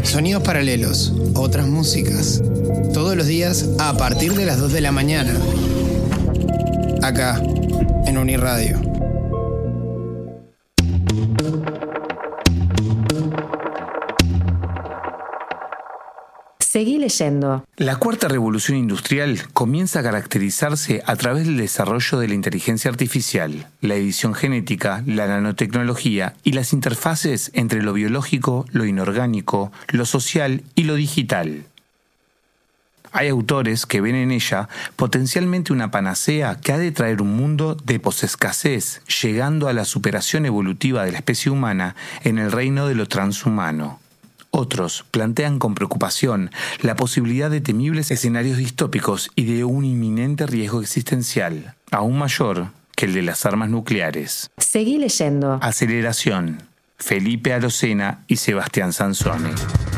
Sonidos paralelos, otras músicas. Todos los días a partir de las 2 de la mañana. Acá, en Uniradio. Seguí leyendo. La cuarta revolución industrial comienza a caracterizarse a través del desarrollo de la inteligencia artificial, la edición genética, la nanotecnología y las interfaces entre lo biológico, lo inorgánico, lo social y lo digital. Hay autores que ven en ella potencialmente una panacea que ha de traer un mundo de posescasez, llegando a la superación evolutiva de la especie humana en el reino de lo transhumano. Otros plantean con preocupación la posibilidad de temibles escenarios distópicos y de un inminente riesgo existencial, aún mayor que el de las armas nucleares. Seguí leyendo. Aceleración. Felipe Arocena y Sebastián Sansone.